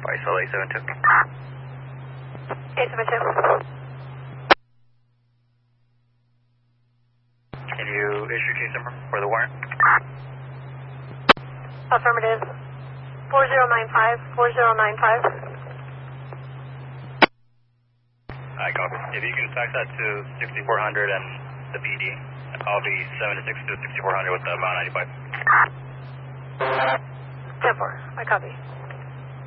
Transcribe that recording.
ISO 872. 872. Can you issue case number for the warrant? Affirmative. 4095, 4095. I copy. If you can fax that to 6400 and the PD, I'll be 76 to 6400 with the amount 95. 10-4, I copy.